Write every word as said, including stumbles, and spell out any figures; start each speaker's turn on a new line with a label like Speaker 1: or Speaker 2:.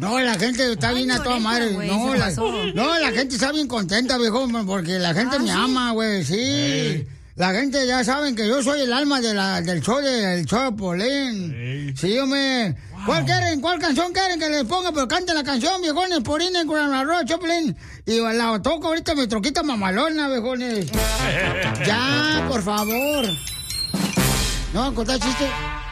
Speaker 1: No, la gente está
Speaker 2: Ay,
Speaker 1: bien a toda
Speaker 2: Loreta,
Speaker 1: madre.
Speaker 2: güey,
Speaker 1: No,
Speaker 2: se
Speaker 1: la,
Speaker 2: pasó.
Speaker 1: no, la gente está bien contenta, viejo, porque la gente
Speaker 2: ¿Ah,
Speaker 1: me
Speaker 2: sí?
Speaker 1: ama, güey, sí.
Speaker 3: Ey.
Speaker 1: La gente ya saben que yo soy el alma de la, del show del show de Polín.
Speaker 3: Ey.
Speaker 1: Sí, yo me... ¿Cuál quieren? ¿Cuál canción quieren que les ponga? Pero canten la canción, viejones, Polín con arroz, Choplin. Y la toco ahorita mi troquita mamalona, viejones. Ya, por favor. No, contar chiste.